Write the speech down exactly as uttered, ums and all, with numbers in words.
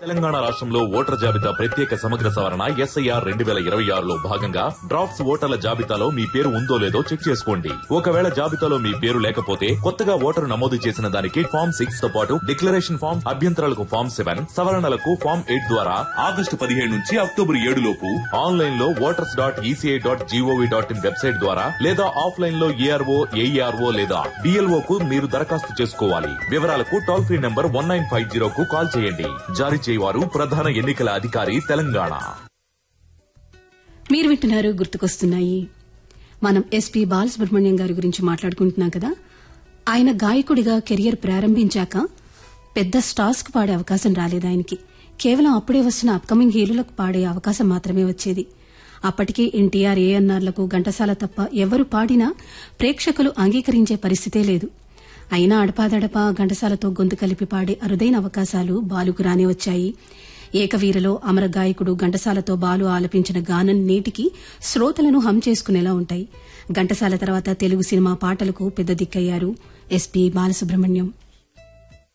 తెలంగాణ రాష్ట్రంలో ఓటర్ జాబితా ప్రత్యేక సమగ్ర సవరణ ఎస్ఐఆర్ రెండు వేల ఇరవై ఆరులో భాగంగా డ్రాఫ్ట్స్ ఓటర్ల జాబితాలో మీ పేరు ఉందో లేదో చెక్ చేసుకోండి. ఒకవేళ జాబితాలో మీ పేరు లేకపోతే కొత్తగా ఓటరు నమోదు చేసిన దానికి ఫామ్ సిక్స్ తో పాటు డిక్లరేషన్ ఫామ్, అభ్యంతరాలకు ఫామ్ సెవెన్, సవరణలకు ఫామ్ ఎయిట్ ద్వారా ఆగస్టు పదిహేడు నుంచి అక్టోబర్ ఏడు లోపు ఆన్లైన్ లో voters dot ECI dot GOV dot in website ద్వారా లేదా ఆఫ్లైన్ లో ఏఆర్ఓ, ఏఈఆర్ఓ లేదా డిఎల్ఓ కు మీరు దరఖాస్తు చేసుకోవాలి. వివరాలకు toll free number one nine five zero కు కాల్ చేయండి. జారీ వారు ప్రధాన ఎన్నికల అధికారి తెలంగాణ. మీరు వింటున్నారు గుర్తుకొస్తున్నాయి. మనం ఎస్పీ బాలసుబ్రహ్మణ్యం గారి గురించి మాట్లాడుకుంటున్నాం కదా. ఆయన గాయకుడిగా కెరియర్ ప్రారంభించాక పెద్ద స్టార్స్ కు పాడే అవకాశం రాలేదు ఆయనకి. కేవలం అప్పుడే వచ్చిన అప్కమింగ్ హీరోలకు పాడే అవకాశం మాత్రమే వచ్చేది. అప్పటికే ఎన్టీఆర్, ఏఎన్ఆర్లకు ఘంటసాల తప్ప ఎవరు పాడినా ప్రేక్షకులు అంగీకరించే పరిస్థితే లేదు. అయినా అడపాదడపా ఘంటసాలతో గొంతు కలిపి పాడే అరుదైన అవకాశాలు బాలుకు రానే వచ్చాయి. ఏకవీరలో అమర గాయకుడు ఘంటసాలతో బాలు ఆలపించిన గానం నేటికి శ్రోతలను హం చేసుకునేలా ఉంటాయి. ఘంటసాల తర్వాత తెలుగు సినిమా పాటలకు పెద్ద దిక్కయ్యారు ఎస్పీ బాలసుబ్రహ్మణ్యం.